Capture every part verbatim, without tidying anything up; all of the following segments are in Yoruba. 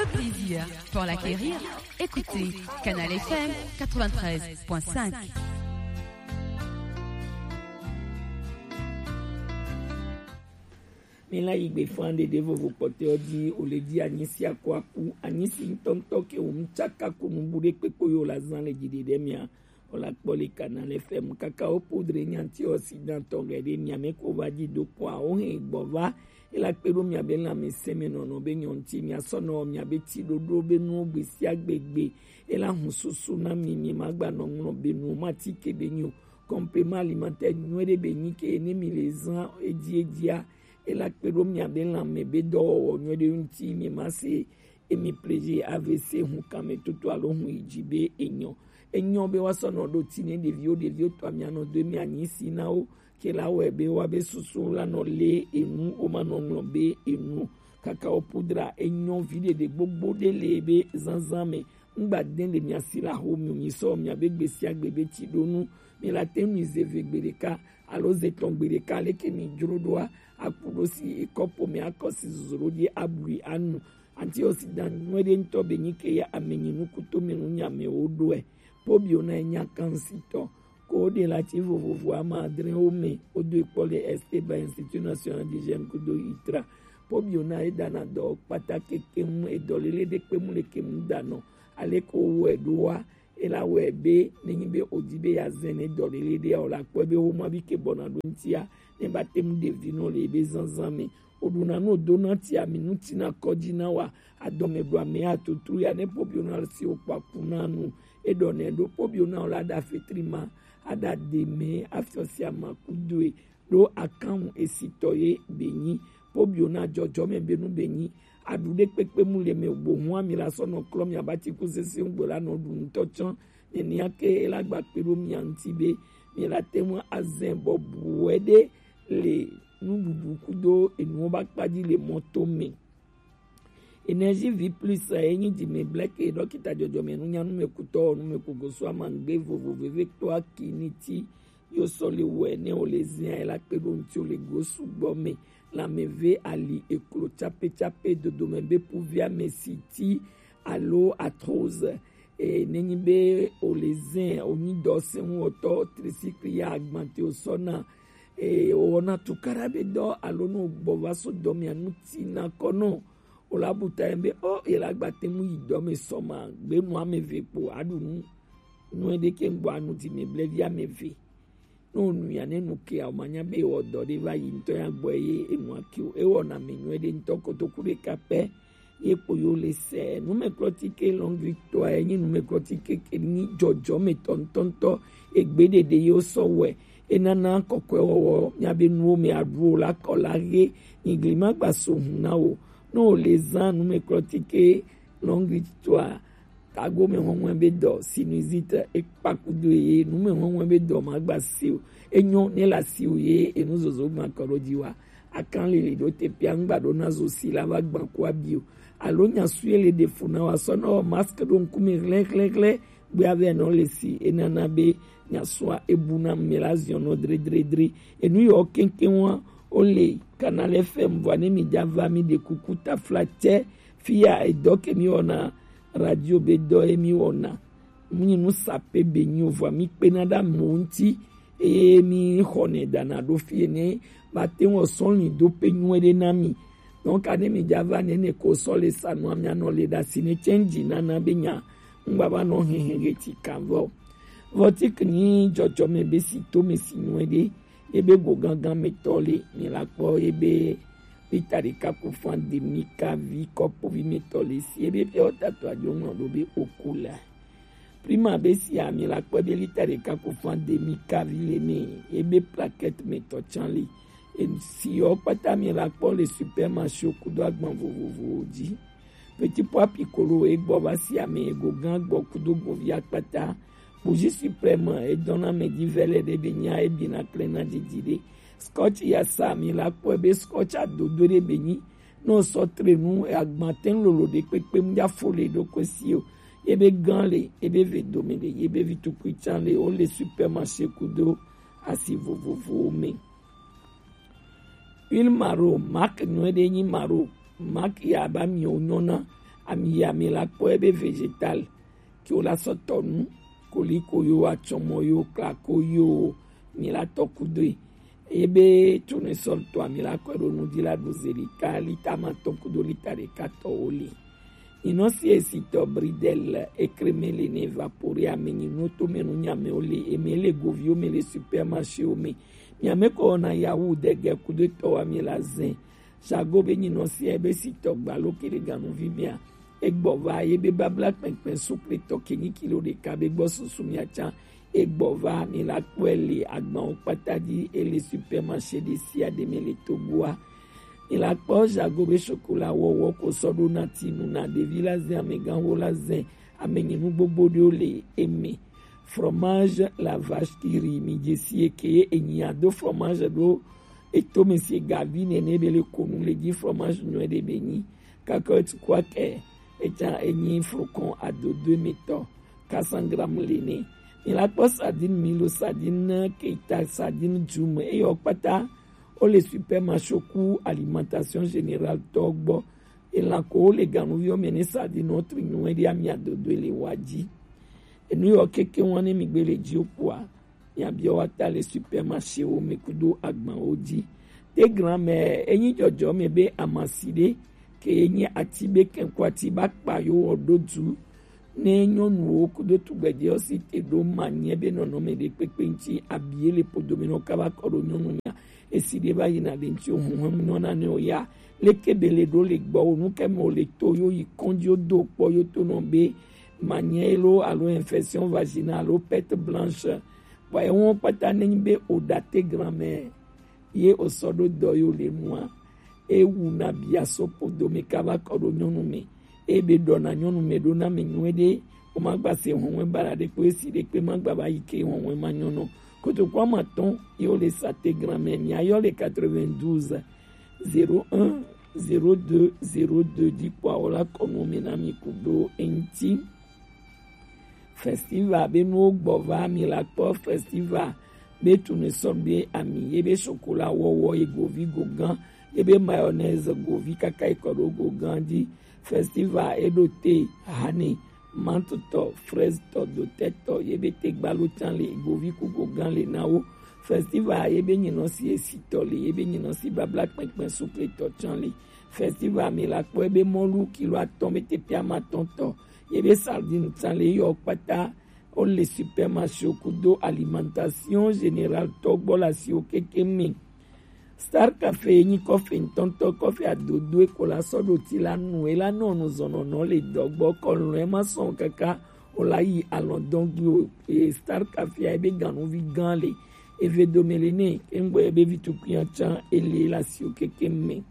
le plaisir pour l'acquérir. Écoutez Canal F M quatre-vingt-treize point cinq. Mais là, il y a des gens qui vous portent dit, ou les dit Anisi à quoi pour Anisi tonto que on chaka kunumbure pekoyo la zan les dit des miens. On l'a collé Canal F M cacao poudre nyanti occident tongede miame ko va di do kwa o he bova et la pelo mia ben la me seme no no be nyonti mia sono mia beti do do be no gbe si agbegbe et la hususu na mi mi magba no no be no mati ke be nyo complément alimentaire no de be ni ke ne mi les ans et die dia et la pelo mia ben la me be do no de unti mi mase et mi plaisir A V C hu kame tutu alo hu ijibe enyo enyo be wasono do tine de vio de vio to amiano de mi anisi na o ke la webe wa be susu la no le enu o manonglo be enu kakao poudra enyo vide de gbogbo de lebe zanzame ngba den de mi asila ho mi mi so mi abegbe si agbebe ti donu mi la tenu zevegbereka alo zetongbireka leke mi jorodoa akudo si ekopo mi akosi zuzuro di abri anu anti osidan nwede ntobe nyike ya amenyinu kutomi nyame odoe pobio na enya kansito ko de la tivo vovo ama adre ome odo ikole Esteba Institut National d'Hygiène kudo itra pobio na edana do patake kemu edolele de kemu le kemu dano aleko wedua ela webe ningibe odibe ya zene dolele de ola kwebe o mabike bonado ntia ne batem de vino le bezanzame oduna no donati a minuti na kodina wa adome bwa me atutu ya ne pobio na si opapunanu edone do pobio na ola da fetrima ada deme afiosia makudwe do akan esitoye benyi pobio na jojo me benu benyi adude pepe mule me gbo hu amira sono klom ya bati kusese ngbola no dun tochan eni ake elagba pero mi antibe mi la temo azen bobuede le nububu kudo enu ba padi le moto me Énergie vie plus enyi di me black e dokita jojo me nunya nu me kuto nu me kugoso amangbe vovo veve to akiniti yo soli we ne o lezia e la pedo nti o le gosu gbome la meve ali eklo chape chape de domembe pouvia mesiti alo atrose e nenyibe o lezin oni dose un oto tricycle ya augmenté au sona e ona tukarabe do alo no bovaso domi anuti na kono ola buta embe o ela gbate mu idome soma gbe mu ameve po adunu nu ede ke ngbo anu ti me blevia meve no nu ya ne nu ke amanya be odo de va yinto ya gbo ye enu akio e wona me nu ede ntoko to kure kape ye po yo le se nu me klotike long victoire yin nu me klotike ke ni jojo me tontonto egbede de yo sowe enana kokwe wo nya be nu me adu la kolage iglima gba so na o no les ans nous me critiquer longue victoire tago me won be do sinusite e pakudo ye nous me won be do magba si enyo ne la si oye e nous zozo makoro diwa akan le do te piangba do na zo si la bagba kwa bio alo nya suele de funa wa sono masque don kumi lek lek le be ave no le si enana be nya soa ebuna melazio no dre dre dre e nu yo kenkenwa ole Canal F M voine mi java mi de kukuta flate fia e doke mi ona radio bedo e mi ona muni no sape benyu vo mi penada monti e mi hone dana do fie ne bate won son ni do penyu de nami donc ane mi java ne ne ko sole sanu amia no le da sine change na na benya ngba no hehegeti kanvo votik ni jojo me besito me sinwede ebe go gangan metole ni la po ebe pitarika ku fande mika vi kopo vi metole si ebe pe otato ajongo do be okula prima be si ami la po be litarika ku fande mika vi le me ebe plaquette meto chanli et si o pata mi la po le supermarché ku do agban vovovo di petit pois piccolo e gbo ba si ami go gan gbo ku do go via pata Bougie suprême et donna me divele de benya e bina plena de dire scotch ya sa mi la ko be scotch a do do de beni no sotre nu e agmaten lolo de pepe mja fole do kwesio e be ganle e be ve domene e be vitu kwichanle o le supermarché kudo asi vovovo me il maro mak no de ni maro mak ya ba mi onona ami ami la po ebe végétal ki o la sotonu koliko yo achomo yo klako yo mi la tokudwe ebe tune solto ami la ko no di la dozerika litama tokudo litare kato oli inosi esito bridel ekremele ne vapori ameni noto menu nyame oli emele govio mele supermarché ome nyame ko na yawu de ge kudo to ami la zen jago be inosi ebe sito gbalo kere ganu vibia egbova ebe babla penpen souple to keni kilo de kabe gbo susumi acha egbova mi la kweli agban patadi et les supermarchés de sia de mele toboa il a pas jago be chocolat wo wo ko sodo na tinu na de villages amegan wo la zen amenyi nu bobo de ole eme fromage la vache qui rit mi jesi eke enya do fromage do eto monsieur Gavin ne bele konu le di fromage no de beni kakot quoi que etan enyi frocon à de deux métaux quatre cents grammes lene il a pas sardine milo sardine keita sardine jum e okpata o le supermarché ku alimentation générale togbo et la ko le ganu yo mene sardine notre nous di amia de de le waji e nu yo keke woni mi gbele ji okwa ya bi o ata le supermarché o mekudo agban oji te grand-mère enyi jojo mebe amaside ke enyi atibe kenkwati bakpa yo ododu ne nyonu okudo tugbede osite do manye be no no me de pepenchi abie le podomino kaba koro nyonu ya eside ba yina de nti ohun no na ne oya le kebele do le gbo onu kemo le to yo ikonjo do po yo to no be manye lo alo infection vaginale o perte blanche wa won pata ne be odate grand-mère ye osodo do yo le moi ewu na biaso podome kaba koro nyonu me ebe dona nyonu me dona me nwede o magba se honwe barade ko esi de pe magba ba ike honwe manyono koto kwa maton yo le sate grand-mère ni ayo le quatre-vingt-douze zéro un zéro deux zéro deux di kwa ola kono menami kudo enti festival be no gbova mi la po festival be tune sombe ami ebe chocolat wo wo e govi gogan ebe mayonnaise govi kaka ikoro gogan di festival edote hani mantoto fraise to do teto yebe te gbalo chanle govi ku gogan le nawo festival yebe nyino si esito le yebe nyino si babla penpen souple to chanle festival mi la ko ebe molu kilo atom te pia matonto yebe sardine chanle yo pata o le supermarché kudo alimentation générale to bola si o kekeme Star Café ni kofi ntonto kofi adodo e kola sodo ti la nu e la no no zono no le dogbo kolun e ma son kaka o la yi alondongi e Star Café e be ganu vi ganle e ve domelene engbo e be vitu kianchan ele la si o kekeme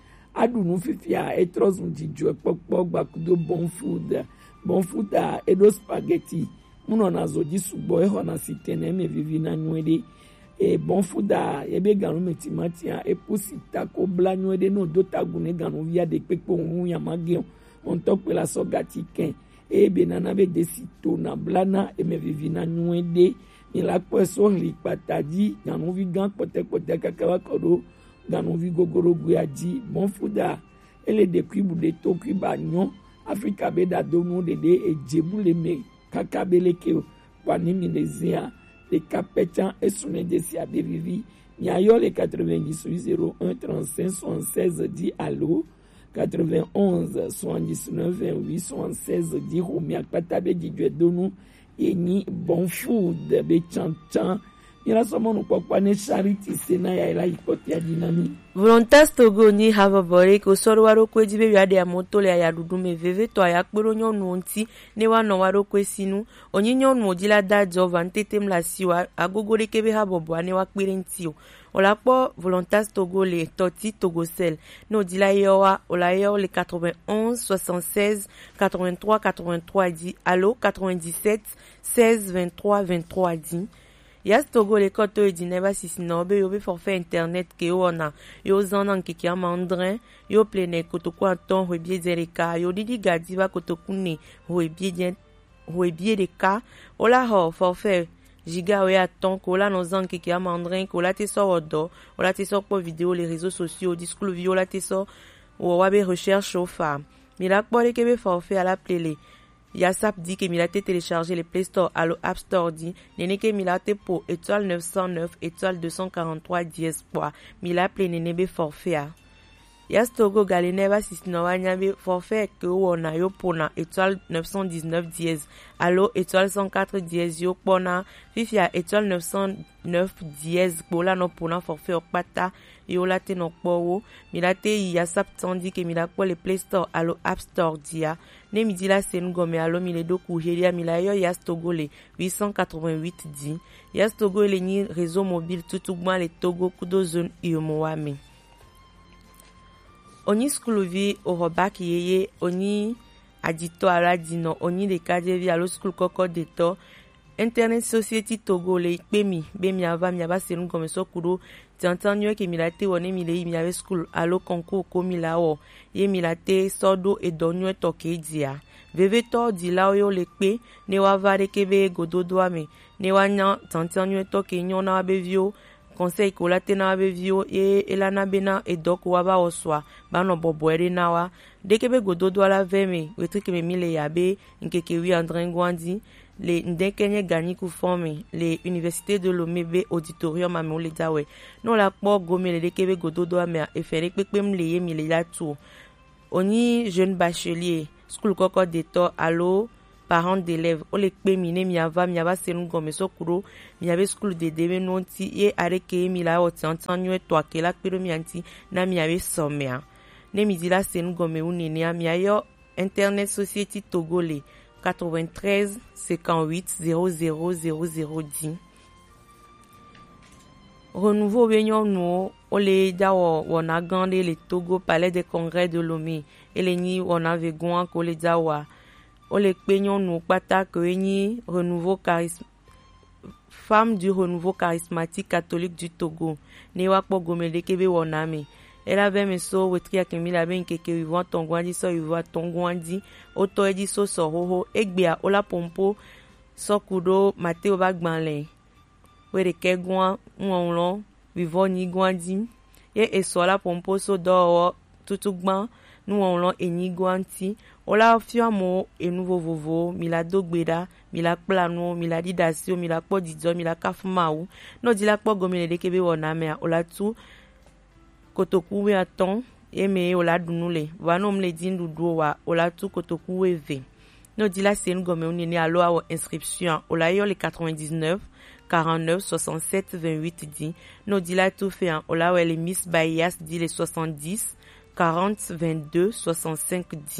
adunu fifia e tros mjijo popo gbakudo bon food bon food a edo spaghetti muno na zodi subo e hona sitene me vivi na nwede e bon fuda ebe ganu metimatia e pusita ko blanyo de no dota gune ganu via de pepo hun ya magio on tope la sogati ken e be nana be desito na blana e me vivi na nwede ni la poso ri patadi ganu vi gan pote pote kakawa kodo ganu vi gogoro guaji bon fuda ele de kwibu de to kwiba nyon Afrika be da donu de de e jebule me kakabele ke wani minezia les capetans et son indécis à Bévivi, Niayo les quatre-vingt-dix-huit zéro un trente-cinq soixante-seize dit allô, quatre-vingt-onze soixante-dix-neuf vingt-huit soixante-seize dit Romia Patabe dit Dieudonu, et ni bon food, be chantan, ila somo no kwa ne charity sena ya ila ikote ya dinami. Volontas Togo ni hava bore ko soro waro kwe jibe ya de amotole ya dudume veve to ya kpero nyonu onti ne wa no waro kwe sinu onyi nyonu odila dajo vantetem la siwa agogore kebe ha bobo ne wa kpere ntio olapo Volontas Togo le toti Togo sel no dila yowa ola yo le quatre-vingt-onze soixante-seize quatre-vingt-trois quatre-vingt-trois dit allo quatre-vingt-dix-sept seize vingt-trois vingt-trois dit Yas Togo le koto e dineba sisina obe yobe forfait internet ke yo na yo zanan ke kia mandrin yo plene koto kwa ton hwebie zereka yo didi gadi ba koto kune hwebie dien hwebie de ka ola ho forfait giga we aton ko la no zan ke kia mandrin ko la te so odo ola te so po vidéo les réseaux sociaux discours viola te so ou wabe recherche au fa Mila kpole kebe forfait à la plele. Yassap dit que Mila te téléchargé les Play Store à l'App Store dit Nene que Mila te pour étoile neuf cent neuf étoile deux cent quarante-trois dièse poids. Mila ple nene be forfait à. Yas Togo galeneba sisnowanya forfait que wona yo pona étoile neuf cent dix-neuf dièse. Allo étoile cent quatre dièse yo pona fifia étoile neuf cent neuf dièse pola no pona forfait okpata yo la te no powo. Mila te yasap tandi que mila po le Play Store allo App Store dia. Ne midi la senugome allo mile do kuheria mila yo Yas Togo le huit cent quatre-vingt-huit di. Yas Togo le ni réseau mobile tutugma le Togo kudo zone iyomoame. Oni skuluvi orobaki yeye oni adito ala dino oni de kadevi alo skul koko deto Internet Society Togo le ikpemi be mi ava mi aba senu gome so kudo tantanyo ke milate woni mi le mi ave skul alo konko ko mi lawo ye milate sodo e donyo toke dia veve to di lawo yo le pe ne wa vare kebe gododo ame ne wa nya tantanyo toke nyona abevio conseil ko la tena bevio e elana bena e dok waba oswa bano boboere nawa dekebe gododo ala veme wetrike me mile yabe nkeke wi andrengwandi le ndenkenye gani ku forme le université de Lomé be auditorium amole dawe no la po gome le dekebe gododo ame efere pepem le ye mile la tout oni jeune bachelier school koko deto allo parents d'élèves o le kpe mine mi ava mi ava senu gome so kuro mi ave school de debe nonti ye areke mi la o tantanyo to akela kpero mi anti na mi ave somea ne mi di la senu gome unene mi ayo Internet Society Togolais quatre-vingt-treize cinquante-huit zéro zéro zéro zéro dix. Renouveau Benyon no o le dawo wona gande le Togo Palais des Congrès de Lomé et le ni wona vegoan ko le dawa o le Benyon no pata ko ni renouveau charisme femme du renouveau charismatique catholique du Togo ne wa po gomele kebe wona me elle avait me so wetria kemila ben keke vivant tongwandi so vivant tongwandi oto edi so so hoho egbia ola pompo so kudo mateo bagbanle were kegwan nwonlo vivant ni gwandi ye esola pompo so do tutugban nwonlo eni gwanti ola fiamo e nouveau vovo mila dogbeda mila plano mila didasio mila po didzo mila kafumau no dila po gomele de kebe wona me ola tu kotoku we aton eme ola dunule vanom le dindu doa ola tu kotoku we ve no dila sen gome unini alo awo inscription ola yo le quatre-vingt-dix-neuf quarante-neuf soixante-sept vingt-huit di no dila tu fe an ola we le Miss Bayas di le soixante-dix quarante vingt-deux soixante-cinq di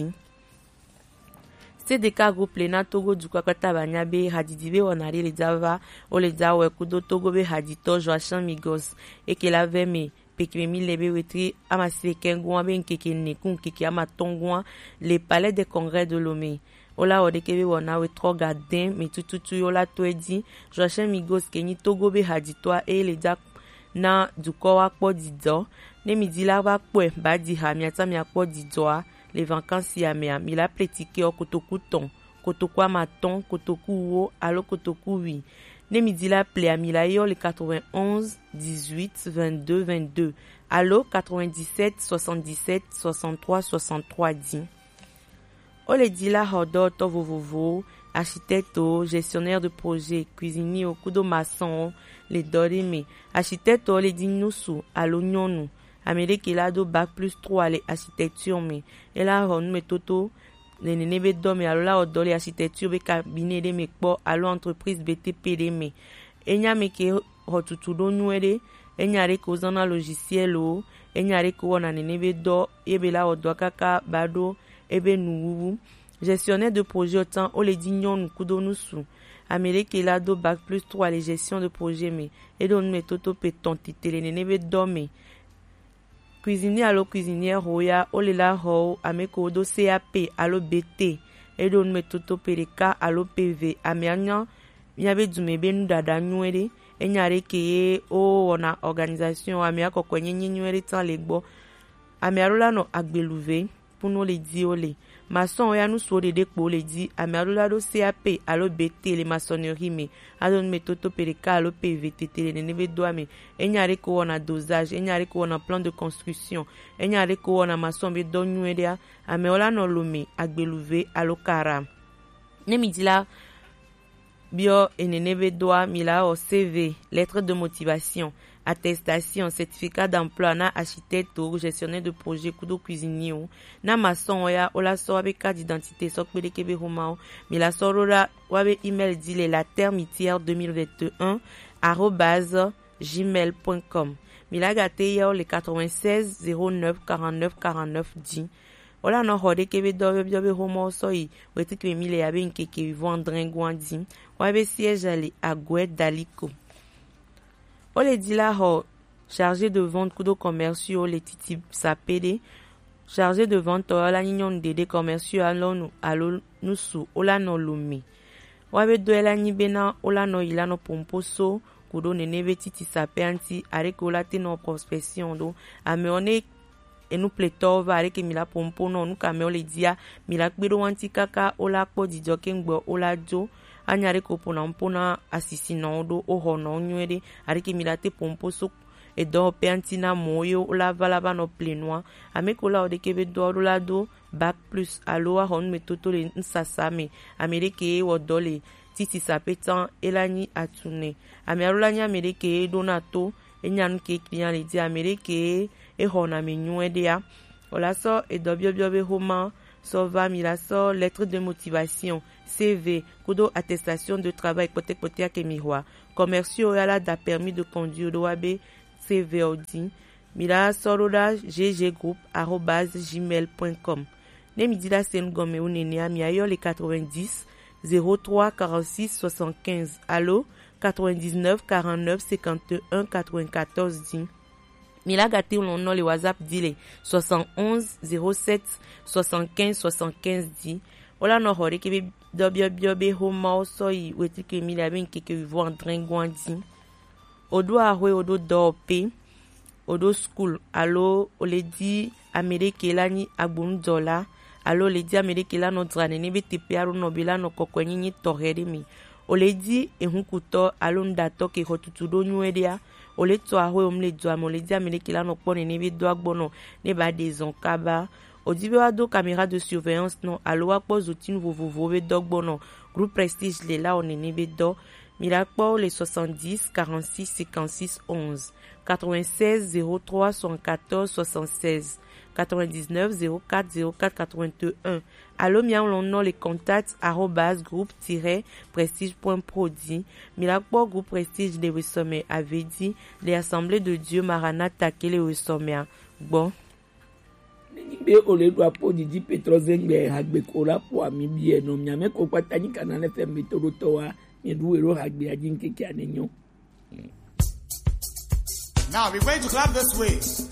c'est des cas groupe le na Togo du kwa kata banyabe hadidibe onari le dava o le dawe kudo Togo be hadito Joachim Migos et que la veme pekime mi lebe wetri amase kengwa ben keke ne kun keke amatongwa le Palais des Congrès de Lomé ola ode kebe wona we tro gadin me tututu yola toedi Joachim Migos keni Togo be haditoa e le da na duko wa po dido ne mi dila wa po ba di ha mi ata mi akpo didoa les vacances ya me mi la pletike o kotoku ton kotoku amaton kotoku wo alo kotoku wi ne mi di la ple a mi la yo le quatre-vingt-onze dix-huit vingt-deux vingt-deux allo quatre-vingt-dix-sept soixante-dix-sept soixante-trois soixante-trois di o le di la hodo to vovovo architecte gestionnaire de projet cuisinier au kudo maçon le dorime architecte le di nusu allo nyonu Amérique la do bac plus trois les architecture me et la ron me toto le nene be do me alo la odo le architecture be cabinet de me po alo entreprise B T P de me enya me ke hotutu do nuede enya re ko zana logiciel o enya re ko na nene be do ebe la odo kaka bado ebe nuwu gestionnaire de projet autant o le dignon kudo nusu Amérique la do bac plus trois les gestion de projet me et don me toto pe tontite le nene be do me cuisinier allo cuisinière roya olela ho ameko do C A P allo B T et don metoto pereka allo P V amianya nyabe dume benu dada nyuere enyare keye o ona organisation amia kokwenye nyuere tan legbo amiarola no agbeluve puno le di ole. Maçon ya nous so de de po le di amerula do C A P alo B T le maçonnerie me adon metoto pereka alo P V T T le nebe doa me enyare ko na dosage enyare ko na plan de construction enyare ko na maçon be do nyuedia ameola no lume agbeluve alo kara ne midila bio enenebe doa mila o C V lettre de motivation attestation, certificat d'emploi na architecte ou gestionnaire de projet kudo cuisinier na maçon ya ola so avec carte d'identité so pele kebe romao mais la sorora wabe email dit la termitière deux mille vingt et un arobase gmail point com mila gate ya le quatre-vingt-seize zéro neuf quarante-neuf quarante-neuf dix ola no hode kebe do biobe romao so yi weti ke mile ya ben keke vendre ngwandi wabe siège ali agwe daliko. Ole dit là, chargé de vente kudo commerciaux, les titi sapede, chargé de vente, la nignon de commerciaux, alon, alon, nusu, ola no lumi. Wabe do la nibena, ola no ilano pomposo, kudo neneve titi sapeanti, areke ola te no prospection do, ameone, et nous plétova, areke mila pompo no, nous kameo le dia, mila kbedo wanti kaka, ola po di jokengbo, ola jo, anyare ko pona mpona asisina do oho no nywede ariki milate pompo so e do pentina moyo la valaba no plenoa amekola o de kebe do la do bac plus aloa hon metoto le nsasame amerike wo dole titi sapetan elani atune amerola nya amerike donato enyan ke client le di amerike e hona me nywede ya ola so e do biobio be homa Sova milaso, lettre de motivation, C V, kudo attestation de travail, pote pote ake miroir, commerciaux yala da permis de conduire do abe, C V odi, mila soroda gg group arobase gmail point com. Ne midila sen gome ou nene a miayo le quatre-vingt-dix zéro trois quarante-six soixante-quinze, allo quatre-vingt-dix-neuf quarante-neuf cinquante-et-un quatre-vingt-quatorze dix. Mila gate ou l'on le WhatsApp dile soixante et onze zéro sept soixante-quinze soixante-quinze dix. Ola no hore ke do bio bio be homa so yi weti ke mila ben ke ke vivo en train gwandi. Odo a hwe odo do pe odo school allo ole di Amerike la ni agbun dola allo le di Amerike la no drane ne be tepe aro no bila no kokwenyi ni torere mi. Ole di ehunkuto allo ndato ke hotutudo nywedia ole to ahwe omle do amole di Amerike la no pone ne be do agbono ne ba des onkaba odibe wa do caméra de surveillance non allo wa po zoutin vovovo be dogbono groupe prestige le la on ne be do Miracle les soixante-dix quarante-six cinquante-six onze quatre-vingt-seize zéro trois soixante-quatorze soixante-seize quatre-vingt-dix-neuf zéro quatre zéro quatre quatre-vingt-un. Allo mian l'on les contacts arrobas groupe tiret prestige point prodi. Miracle groupe prestige les sommet avait dit les assemblées de Dieu Maranatha que les sommet. Bon. Be ole do apo di Petro zengbe hagbe kola po ami bie no miame ko patani kana le fem metoro toa mi duero hagbe ajin keke anenyo. Now we're going to clap this way.